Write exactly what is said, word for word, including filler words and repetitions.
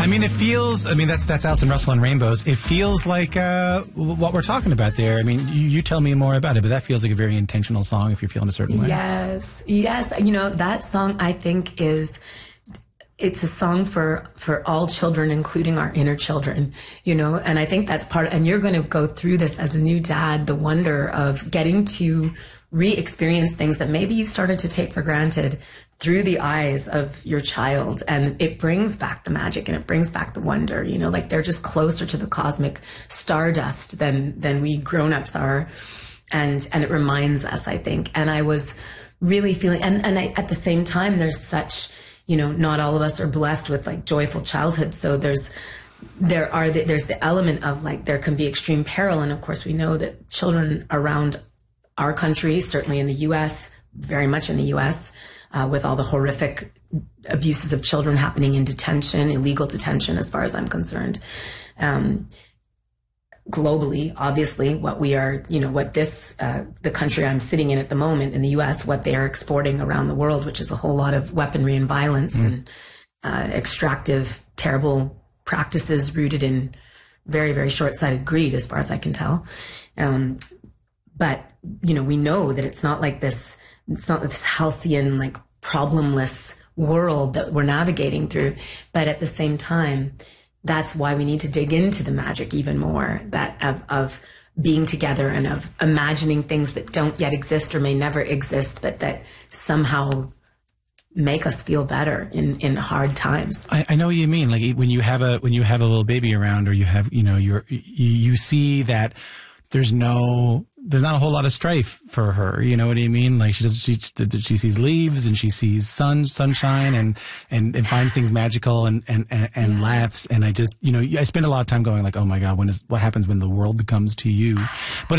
I mean, it feels, I mean, that's that's Alison Russell and Rainbows. It feels like uh, what we're talking about there. I mean, you, you tell me more about it, but that feels like a very intentional song if you're feeling a certain way. Yes, yes. You know, that song, I think, is... it's a song for, for all children, including our inner children, you know, and I think that's part, and you're going to go through this as a new dad, the wonder of getting to re-experience things that maybe you started to take for granted through the eyes of your child. And it brings back the magic and it brings back the wonder, you know, like they're just closer to the cosmic stardust than, than we grown-ups are. And, and it reminds us, I think. And I was really feeling, and, and I, at the same time, there's such, you know, not all of us are blessed with like joyful childhood. So there's, there are, the, there's the element of like, there can be extreme peril. And of course we know that children around our country, certainly in the U S, very much in the U S, uh, with all the horrific abuses of children happening in detention, illegal detention, as far as I'm concerned. Um, globally, obviously, what we are, you know, what this, uh, the country I'm sitting in at the moment in the U S, what they are exporting around the world, which is a whole lot of weaponry and violence mm. and uh, extractive, terrible practices rooted in very, very short-sighted greed, as far as I can tell. Um, but, you know, we know that it's not like this, it's not this halcyon, like, problemless world that we're navigating through. But at the same time, that's why we need to dig into the magic even more, that of, of being together and of imagining things that don't yet exist or may never exist, but that somehow make us feel better in, in hard times. I, I know what you mean. Like when you have a, when you have a little baby around, or you have, you know, you're, you, you see that there's no, there's not a whole lot of strife for her. You know what I mean? Like she does, she, she sees leaves and she sees sun, sunshine and, and, and finds things magical and, and, and, and yeah. laughs. And I just, you know, I spend a lot of time going like, oh my God, when is, what happens when the world becomes to you? But